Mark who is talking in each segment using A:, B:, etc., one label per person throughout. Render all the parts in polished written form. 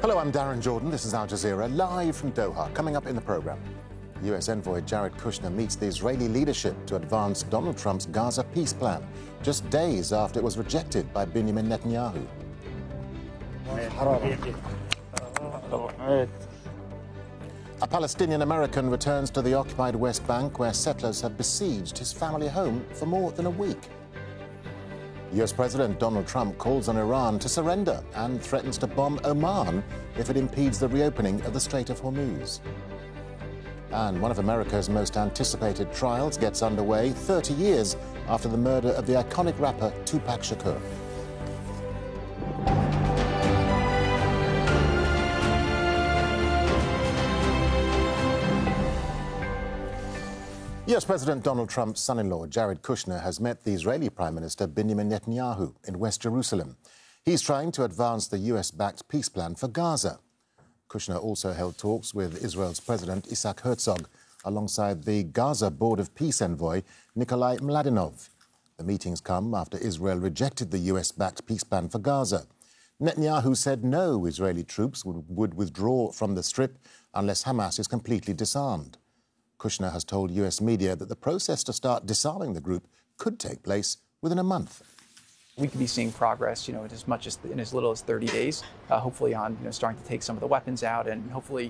A: Hello, I'm Darren Jordan. This is Al Jazeera, live from Doha. Coming up in the programme, US envoy Jared Kushner meets the Israeli leadership to advance Donald Trump's Gaza peace plan, just days after it was rejected by Benjamin Netanyahu. A Palestinian American returns to the occupied West Bank, where settlers have besieged his family home for more than a week. US President Donald Trump calls on Iran to surrender and threatens to bomb Oman if it impedes the reopening of the Strait of Hormuz. And one of America's most anticipated trials gets underway 30 years after the murder of the iconic rapper Tupac Shakur. US President Donald Trump's son-in-law, Jared Kushner, has met the Israeli Prime Minister Benjamin Netanyahu in West Jerusalem. He's trying to advance the US-backed peace plan for Gaza. Kushner also held talks with Israel's President Isaac Herzog alongside the Gaza Board of Peace envoy Nikolai Mladinov. The meetings come after Israel rejected the US-backed peace plan for Gaza. Netanyahu said no Israeli troops would withdraw from the Strip unless Hamas is completely disarmed. Kushner has told US media that the process to start disarming the group could take place within a month.
B: We could be seeing progress, in as little as 30 days, hopefully on, starting to take some of the weapons out and hopefully,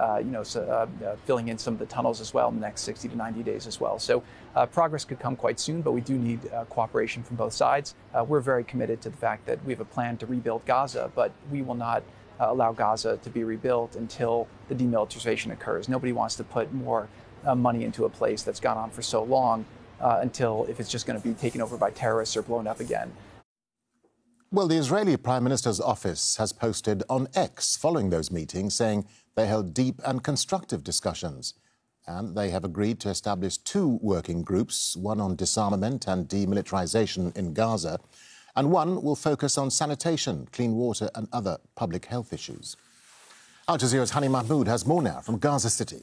B: filling in some of the tunnels as well in the next 60 to 90 days as well. So progress could come quite soon, but we do need cooperation from both sides. We're very committed to the fact that we have a plan to rebuild Gaza, but we will not allow Gaza to be rebuilt until the demilitarization occurs. Nobody wants to put more money into a place that's gone on for so long if it's just going to be taken over by terrorists or blown up again.
A: Well, the Israeli Prime Minister's office has posted on X following those meetings, saying they held deep and constructive discussions. And they have agreed to establish two working groups, one on disarmament and demilitarization in Gaza, and one will focus on sanitation, clean water and other public health issues. Al Jazeera's Hani Mahmoud has more now from Gaza City.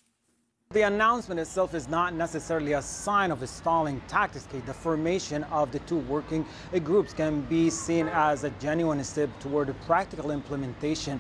C: The announcement itself is not necessarily a sign of a stalling tactics. The formation of the two working groups can be seen as a genuine step toward a practical implementation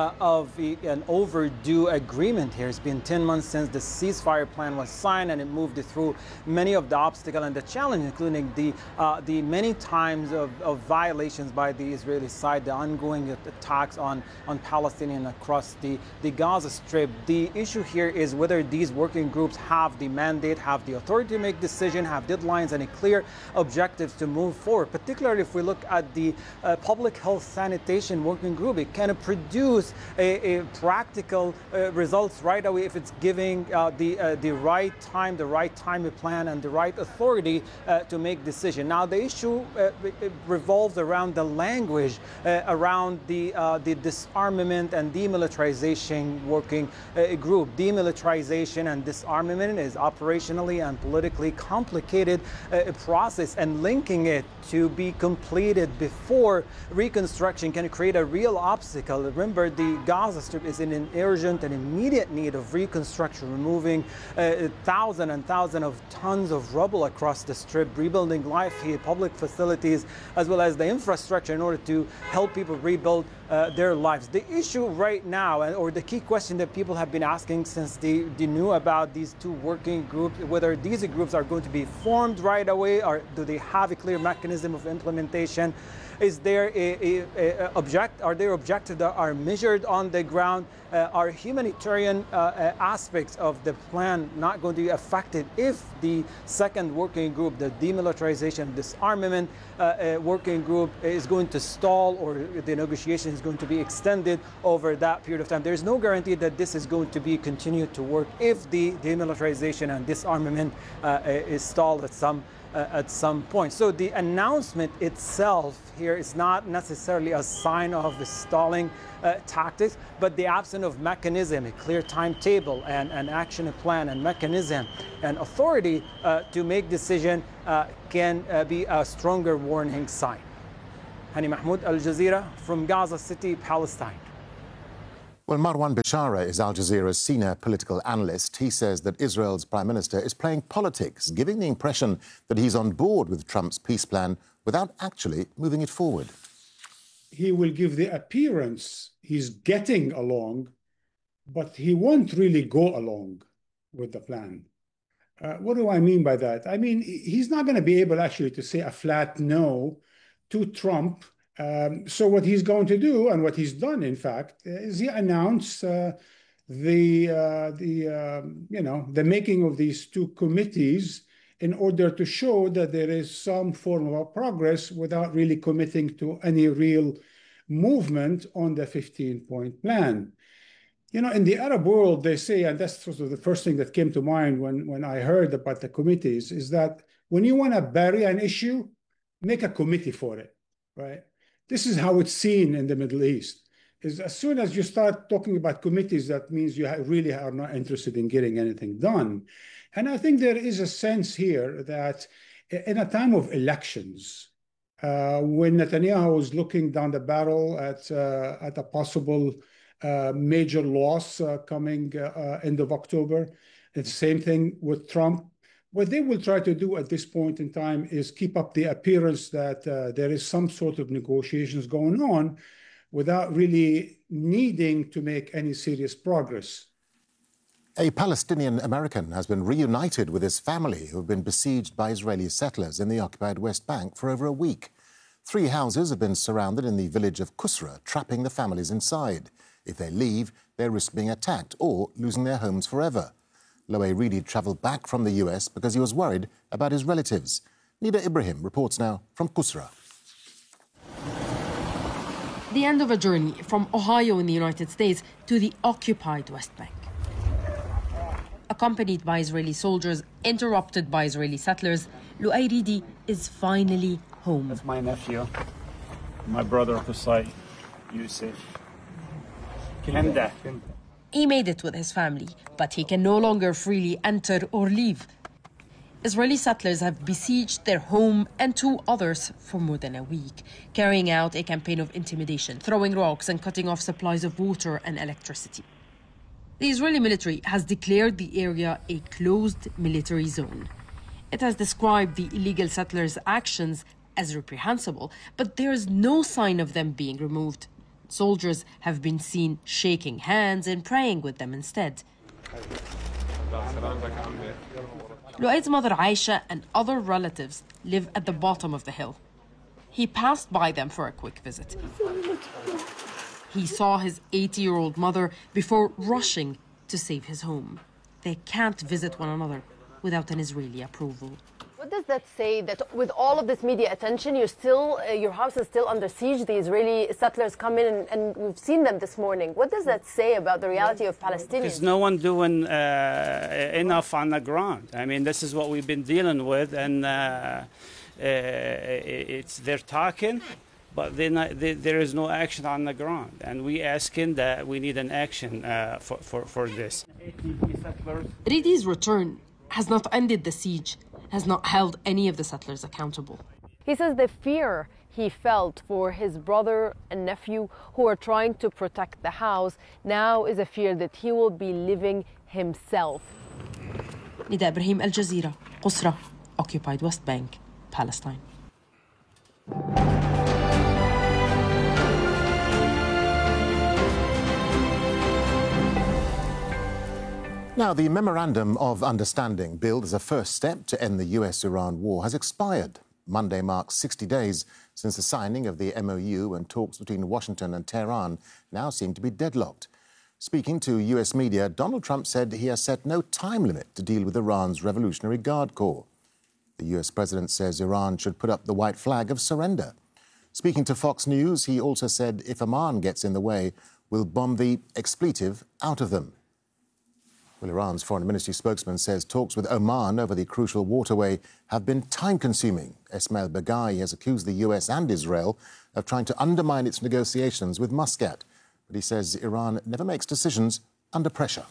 C: of an overdue agreement here. It's been 10 months since the ceasefire plan was signed, and it moved through many of the obstacles and the challenge, including the many times of violations by the Israeli side, the ongoing attacks on Palestinians across the Gaza Strip. The issue here is whether these working groups have the mandate, have the authority to make decisions, have deadlines and a clear objectives to move forward. Particularly if we look at the public health sanitation working group, it can produce a practical results right away if it's giving the right time plan and the right authority to make decision. Now the issue revolves around the language around the disarmament and demilitarization working group. Demilitarization and disarmament is operationally and politically complicated process, and linking it to be completed before reconstruction can create a real obstacle. Remember, the Gaza Strip is in an urgent and immediate need of reconstruction, removing thousands and thousands of tons of rubble across the Strip, rebuilding life here, public facilities, as well as the infrastructure in order to help people rebuild their lives. The issue right now, or the key question that people have been asking since they knew about these two working groups, whether these groups are going to be formed right away, or do they have a clear mechanism of implementation? Is there are there objectives that are measured on the ground? Are humanitarian aspects of the plan not going to be affected if the second working group, the demilitarization, disarmament working group, is going to stall, or the negotiation is going to be extended over that period of time? There's no guarantee that this is going to be continued to work if the demilitarization and disarmament is stalled at some point. So the announcement itself here is not necessarily a sign of the stalling tactics, but the absence of mechanism, a clear timetable and an action plan and mechanism and authority to make decision can be a stronger warning sign. Hani Mahmoud, Al Jazeera from Gaza City, Palestine.
A: Well, Marwan Bishara is Al Jazeera's senior political analyst. He says that Israel's prime minister is playing politics, giving the impression that he's on board with Trump's peace plan without actually moving it forward.
D: he will give the appearance he's getting along, but he won't really go along with the plan. What do I mean by that? I mean, he's not going to be able actually to say a flat no to Trump. So what he's going to do, and what he's done, in fact, is he announced the making of these two committees in order to show that there is some form of progress without really committing to any real movement on the 15-point plan. You know, in the Arab world, they say, and that's sort of the first thing that came to mind when I heard about the committees, is that when you want to bury an issue, make a committee for it, right? This is how it's seen in the Middle East. Is as soon as you start talking about committees, that means you really are not interested in getting anything done. And I think there is a sense here that in a time of elections, when Netanyahu is looking down the barrel at a possible major loss coming end of October. It's the same thing with Trump. What they will try to do at this point in time is keep up the appearance that there is some sort of negotiations going on without really needing to make any serious progress.
A: A Palestinian American has been reunited with his family who have been besieged by Israeli settlers in the occupied West Bank for over a week. 3 houses have been surrounded in the village of Qusra, trapping the families inside. If they leave, they risk being attacked or losing their homes forever. Loe Reedy travelled back from the US because he was worried about his relatives. Nida Ibrahim reports now from Qusra.
E: The end of a journey from Ohio in the United States to the occupied West Bank. Accompanied by Israeli soldiers, interrupted by Israeli settlers, Loe Reedy is finally home.
F: That's my nephew, my brother Qusay, Yusuf.
E: He made it with his family, but he can no longer freely enter or leave. Israeli settlers have besieged their home and 2 others for more than a week, carrying out a campaign of intimidation, throwing rocks and cutting off supplies of water and electricity. The Israeli military has declared the area a closed military zone. It has described the illegal settlers' actions as reprehensible, but there is no sign of them being removed. Soldiers have been seen shaking hands and praying with them instead. Loe's mother Aisha and other relatives live at the bottom of the hill. He passed by them for a quick visit. He saw his 80-year-old mother before rushing to save his home. They can't visit one another without an Israeli approval.
G: What does that say, that with all of this media attention, your house is still under siege? The Israeli settlers come in and we've seen them this morning. What does that say about the reality of Palestinians?
F: There's no one doing enough on the ground. I mean, this is what we've been dealing with, and they're talking, but there is no action on the ground. And we asking that we need an action for this.
E: Reedy's return has not ended the siege, has not held any of the settlers accountable.
G: He says the fear he felt for his brother and nephew who are trying to protect the house now is a fear that he will be living himself.
E: Nida Ibrahim, Al Jazeera, Qusra, occupied West Bank, Palestine.
A: Now, the Memorandum of Understanding, billed as a first step to end the US-Iran war, has expired. Monday marks 60 days since the signing of the MOU, and talks between Washington and Tehran now seem to be deadlocked. Speaking to US media, Donald Trump said he has set no time limit to deal with Iran's Revolutionary Guard Corps. The US president says Iran should put up the white flag of surrender. Speaking to Fox News, he also said if Oman gets in the way, we'll bomb the expletive out of them. Well, Iran's foreign ministry spokesman says talks with Oman over the crucial waterway have been time-consuming. Esmail Baghai has accused the US and Israel of trying to undermine its negotiations with Muscat. But he says Iran never makes decisions under pressure.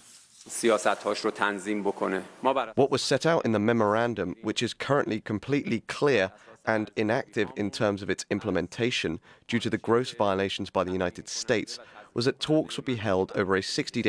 H: What was set out in the memorandum, which is currently completely clear and inactive in terms of its implementation due to the gross violations by the United States, was that talks would be held over a 60-day